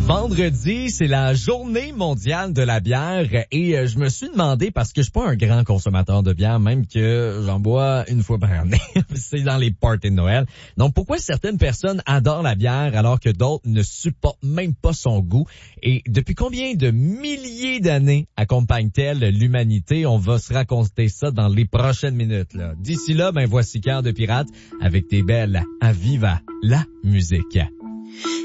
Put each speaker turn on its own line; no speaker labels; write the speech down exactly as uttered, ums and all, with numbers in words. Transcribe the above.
Vendredi, c'est la journée mondiale de la bière et euh, je me suis demandé, parce que je suis pas un grand consommateur de bière, même que j'en bois une fois par année, c'est dans les parties de Noël. Donc pourquoi certaines personnes adorent la bière alors que d'autres ne supportent même pas son goût? Et depuis combien de milliers d'années accompagne-t-elle l'humanité? On va se raconter ça dans les prochaines minutes, là. D'ici là, ben voici Cœur de pirate avec tes belles à Viva la musique.